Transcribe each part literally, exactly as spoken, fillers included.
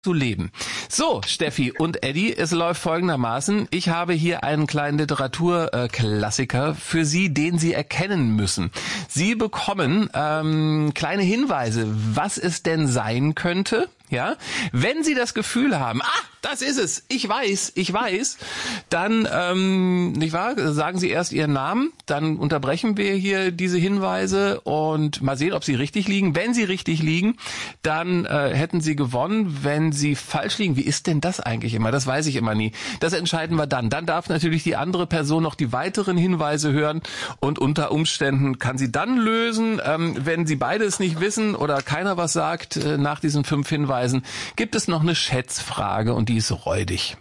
zu leben. So, Steffi und Eddie, es läuft folgendermaßen. Ich habe hier einen kleinen Literaturklassiker für Sie, den Sie erkennen müssen. Sie bekommen ähm, kleine Hinweise, was es denn sein könnte. Ja, wenn Sie das Gefühl haben, ah, das ist es, ich weiß, ich weiß, dann, ähm, nicht wahr, sagen Sie erst Ihren Namen, dann unterbrechen wir hier diese Hinweise und mal sehen, ob sie richtig liegen. Wenn sie richtig liegen, dann äh, hätten Sie gewonnen. Wenn sie falsch liegen, wie ist denn das eigentlich immer? Das weiß ich immer nie. Das entscheiden wir dann. Dann darf natürlich die andere Person noch die weiteren Hinweise hören und unter Umständen kann sie dann lösen. Ähm, wenn Sie beides nicht wissen oder keiner was sagt äh, nach diesen fünf Hinweisen, gibt es noch eine Schätzfrage und die ist räudig.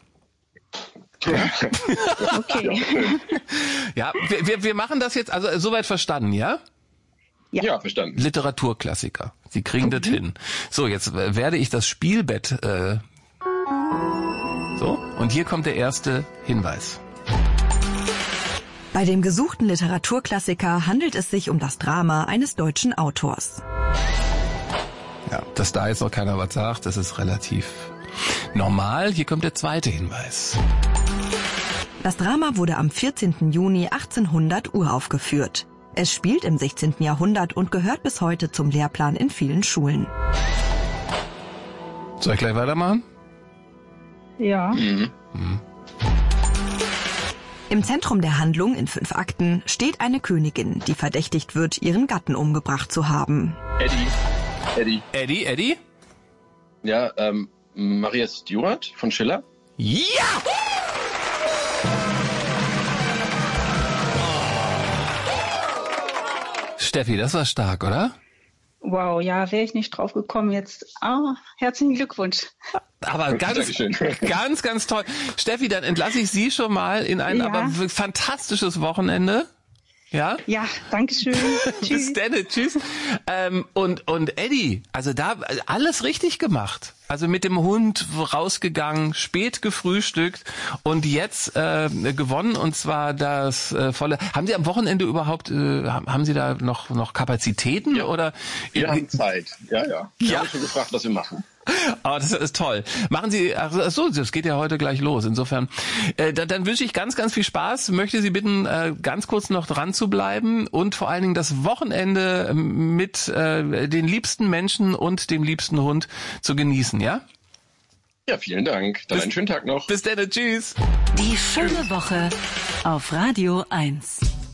Okay. Ja, wir, wir, wir machen das jetzt, also soweit verstanden, ja? Ja, ja, verstanden. Literaturklassiker. Sie kriegen das hin. So, jetzt werde ich das Spielbett. Äh, so, und hier kommt der erste Hinweis. Bei dem gesuchten Literaturklassiker handelt es sich um das Drama eines deutschen Autors. Ja, dass da jetzt noch keiner was sagt, das ist relativ normal. Hier kommt der zweite Hinweis. Das Drama wurde am vierzehnten Juni achtzehnhundert uraufgeführt. Es spielt im sechzehnten Jahrhundert und gehört bis heute zum Lehrplan in vielen Schulen. Soll ich gleich weitermachen? Ja. Mhm. Hm. Im Zentrum der Handlung in fünf Akten steht eine Königin, die verdächtigt wird, ihren Gatten umgebracht zu haben. Eddie. Eddie. Eddie, Eddie? Ja, ähm, Maria Stuart von Schiller? Ja! Steffi, das war stark, oder? Wow, ja, wäre ich nicht drauf gekommen jetzt. Ah, herzlichen Glückwunsch. Aber ganz, Dankeschön. ganz, ganz toll. Steffi, dann entlasse ich Sie schon mal in ein Ja. aber fantastisches Wochenende. Ja? Ja, danke schön. Bis Tschüss. dann, tschüss. Ähm, und, und Eddie, also da alles richtig gemacht. Also mit dem Hund rausgegangen, spät gefrühstückt und jetzt äh, gewonnen und zwar das äh, volle. Haben Sie am Wochenende überhaupt, äh, haben Sie da noch noch Kapazitäten Ja. oder? Wir haben Zeit. Ja, ja. Wir Ja. haben schon gefragt, was wir machen. Oh, das ist toll. Machen Sie, ach so, das geht ja heute gleich los. Insofern, äh, dann, dann wünsche ich ganz, ganz viel Spaß. Möchte Sie bitten, äh, ganz kurz noch dran zu bleiben und vor allen Dingen das Wochenende mit äh, den liebsten Menschen und dem liebsten Hund zu genießen, ja? Ja, vielen Dank. Dann Bis- einen schönen Tag noch. Bis dann, tschüss. Die schöne Woche auf Radio eins.